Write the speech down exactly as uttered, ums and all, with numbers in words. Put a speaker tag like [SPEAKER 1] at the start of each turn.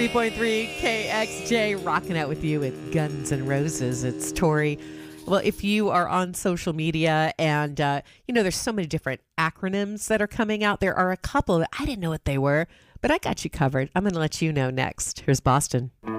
[SPEAKER 1] three point three K X J, rocking out with you with Guns N' Roses. It's Tori. Well, if you are on social media and, uh, you know, there's so many different acronyms that are coming out. There are a couple that I didn't know what they were, but I got you covered. I'm going to let you know next. Here's Boston.